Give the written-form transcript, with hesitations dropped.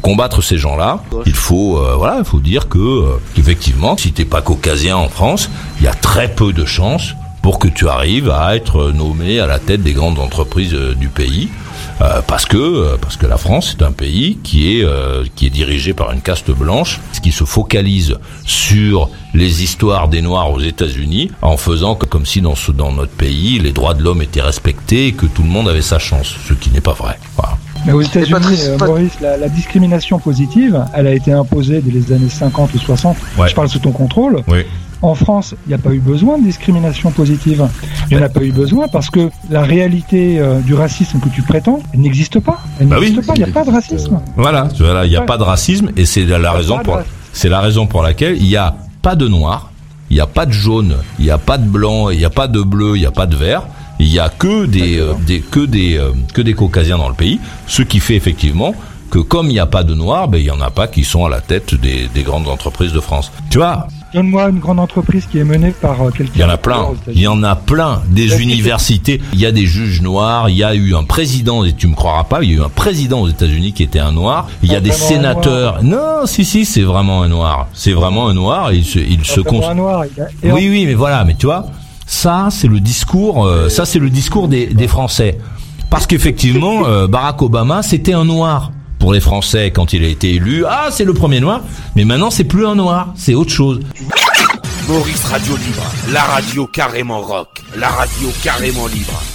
combattre ces gens-là. Il faut dire qu'effectivement, si t'es pas caucasien en France, il y a très peu de chances pour que tu arrives à être nommé à la tête des grandes entreprises du pays. Parce que la France c'est un pays qui est dirigé par une caste blanche, qui se focalise sur les histoires des Noirs aux États-Unis, en faisant comme si dans notre pays les droits de l'homme étaient respectés et que tout le monde avait sa chance, ce qui n'est pas vrai. Voilà. Mais aux États-Unis, Maurice, la discrimination positive, elle a été imposée dès les années 50 ou 60. Ouais. Je parle sous ton contrôle. Oui. En France, il n'y a pas eu besoin de discrimination positive. Il n'y en a pas eu besoin parce que la réalité du racisme que tu prétends, elle n'existe pas. Elle n'existe pas, il n'y a pas de racisme. Voilà, il n'y a pas de racisme et c'est la raison pour laquelle il n'y a pas de noir, il n'y a pas de jaune, il n'y a pas de blanc, il n'y a pas de bleu, il n'y a pas de vert. Il n'y a que des caucasiens dans le pays, ce qui fait effectivement que comme il n'y a pas de noirs, il n'y en a pas qui sont à la tête des grandes entreprises de France. Tu vois ? Donne-moi une grande entreprise qui est menée par quelqu'un. Il y en a plein. Des universités. Il y a des juges noirs. Il y a eu un président, et tu me croiras pas, il y a eu un président aux États-Unis qui était un noir. Il y a des sénateurs. Non, si, c'est vraiment un noir. C'est vraiment un noir. Il se considère. Oui, mais voilà. Mais tu vois, ça, c'est le discours. Ça, c'est le discours des Français. Parce qu'effectivement, Barack Obama, c'était un noir. Pour les Français, quand il a été élu, c'est le premier noir, mais maintenant c'est plus un noir, c'est autre chose. Maurice Radio Libre, la radio carrément rock, la radio carrément libre.